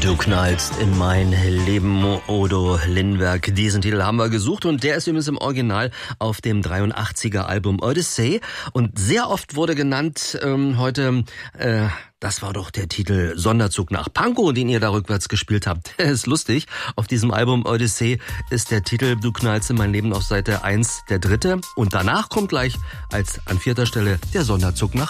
Du knallst in mein Leben, Odo Lindberg. Diesen Titel haben wir gesucht und der ist übrigens im Original auf dem 83er Album Odyssey. Und sehr oft wurde genannt heute, das war doch der Titel Sonderzug nach Pankow, den ihr da rückwärts gespielt habt. Ist lustig. Auf diesem Album Odyssey ist der Titel Du knallst in mein Leben auf Seite 1 der dritte. Und danach kommt gleich an 4. Stelle der Sonderzug nach